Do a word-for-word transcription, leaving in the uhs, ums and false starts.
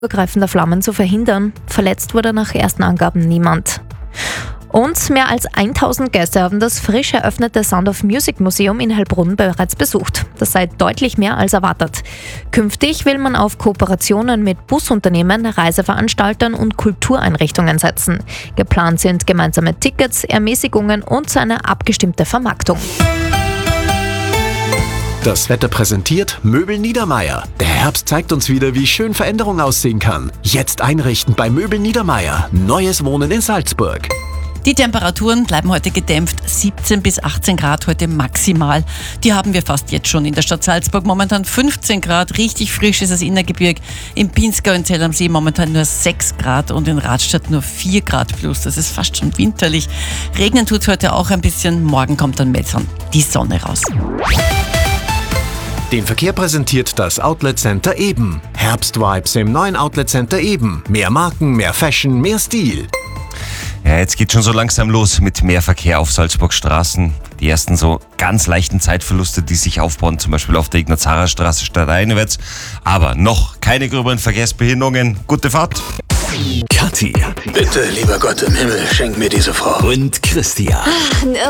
übergreifender Flammen zu verhindern. Verletzt wurde nach ersten Angaben niemand. Und mehr als tausend Gäste haben das frisch eröffnete Sound of Music Museum in Heilbronn bereits besucht. Das sei deutlich mehr als erwartet. Künftig will man auf Kooperationen mit Busunternehmen, Reiseveranstaltern und Kultureinrichtungen setzen. Geplant sind gemeinsame Tickets, Ermäßigungen und eine abgestimmte Vermarktung. Das Wetter präsentiert Möbel Niedermaier. Der Herbst zeigt uns wieder, wie schön Veränderung aussehen kann. Jetzt einrichten bei Möbel Niedermaier. Neues Wohnen in Salzburg. Die Temperaturen bleiben heute gedämpft, siebzehn bis achtzehn Grad heute maximal. Die haben wir fast jetzt schon in der Stadt Salzburg. Momentan fünfzehn Grad, richtig frisch ist das Innergebirg. Im Pinzgau in Zell am See momentan nur sechs Grad und in Radstadt nur vier Grad plus. Das ist fast schon winterlich. Regnen tut es heute auch ein bisschen. Morgen kommt dann meistens die Sonne raus. Den Verkehr präsentiert das Outlet Center Eben. Herbstvibes im neuen Outlet Center Eben. Mehr Marken, mehr Fashion, mehr Stil. Ja, jetzt geht schon so langsam los mit mehr Verkehr auf Salzburg Straßen. Die ersten so ganz leichten Zeitverluste, die sich aufbauen, zum Beispiel auf der Ignazarerstraße stadteinwärts. Aber noch keine gröberen Verkehrsbehinderungen. Gute Fahrt. Kathi. Bitte, lieber Gott im Himmel, schenk mir diese Frau. Und Christian. Ach,